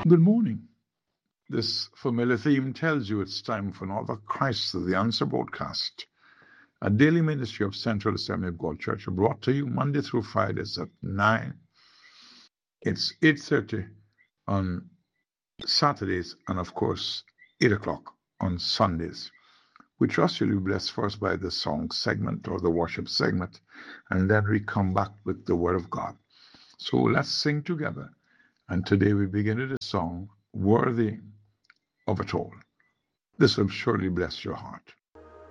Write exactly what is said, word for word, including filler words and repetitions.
Good morning. This familiar theme tells you it's time for another Christ the Answer broadcast, a daily ministry of Central Assembly of God Church, brought to you Monday through Fridays at nine. It's eight thirty on Saturdays and, of course, eight o'clock on Sundays. We trust you'll be blessed first by the song segment or the worship segment, and then we come back with the Word of God. So let's sing together. And today we begin with the song, Worthy of It All. This will surely bless your heart.